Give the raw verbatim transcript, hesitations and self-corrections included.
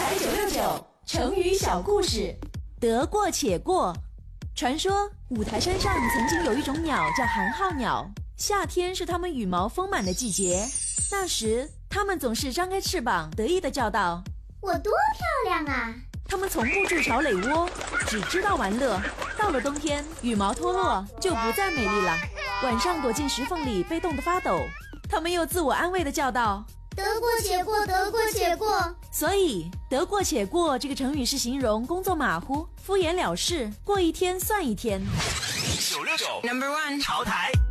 台九六九成语小故事，得过且过。传说五台山上曾经有一种鸟叫寒号鸟，夏天是它们羽毛丰满的季节。那时它们总是张开翅膀，得意地叫道： 我多漂亮啊！ 它们从不筑巢垒窝，只知道玩乐。到了冬天，羽毛脱落就不再美丽了，晚上躲进石缝里被冻得发抖。它们又自我安慰地叫道： 得过且过，得过且过。 所以得过且过这个成语是形容工作马虎、敷衍了事，过一天算一天。 九六九 Number One 潮台。